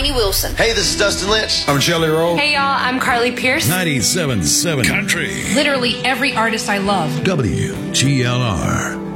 Whitney Wilson. Hey, this is Dustin Lynch. I'm Jelly Roll. Hey, y'all, I'm Carly Pierce. 97.7 Country. Literally every artist I love. WGLR.